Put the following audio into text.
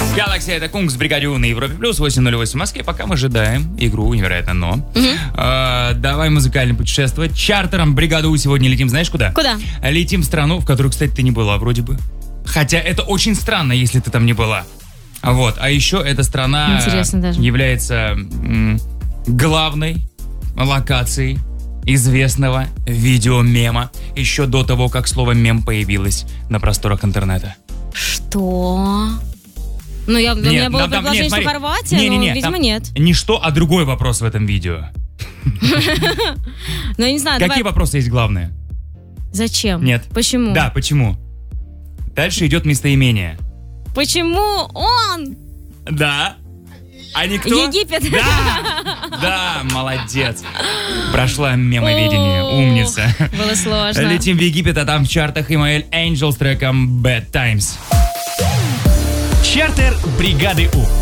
Galaxy, это Кунг с бригаде У на Европе Плюс, 8:08 в Москве. Пока мы ожидаем игру «Невероятно, но». Давай музыкально путешествовать. Чартером бригаду У сегодня летим, знаешь куда? Куда? Летим в страну, в которой, кстати, ты не была вроде бы. Хотя это очень странно, если ты там не была. Вот. А еще эта страна является главной локацией известного видеомема еще до того, как слово «мем» появилось на просторах интернета. Что? Ну, у меня было предложение, что Хорватия, но, видимо, нет. Не что, а другой вопрос в этом видео. Ну, я не знаю. Какие вопросы есть главные? Зачем? Нет. Почему? Да, почему? Дальше идет местоимение. Почему он? Да. А не кто? Египет. Да, молодец. Прошла мемоведение, умница. Было сложно. Летим в Египет, а там в чартах Email Angel с треком Bad Times. Чартер бригады У.